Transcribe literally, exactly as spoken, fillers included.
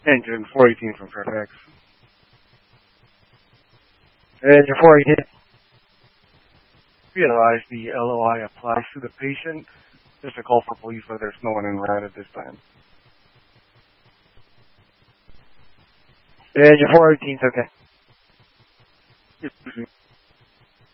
Engine four eighteen from Fairfax. Engine four eighteen. Realize the L O I applies to the patient. Just a call for police, but there's no one in route at this time. Engine four eighteen, okay.